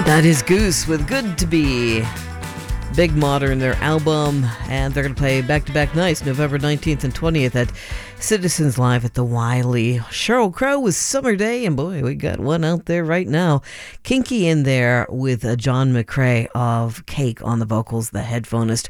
That is Goose with Good to Be. Big Modern, their album, and they're going to play back-to-back nights, November 19th and 20th at Citizens Live at the Wiley. Sheryl Crow with Summer Day, and boy, we got one out there right now. Kinky in there with John McCrae of Cake on the vocals, the headphonist.